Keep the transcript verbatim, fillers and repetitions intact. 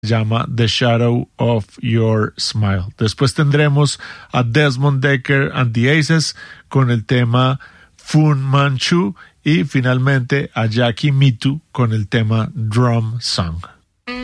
llama The Shadow of Your Smile. Después tendremos a Desmond Dekker and the Aces con el tema Fu Manchu y finalmente a Jackie Mitu con el tema Drum Song.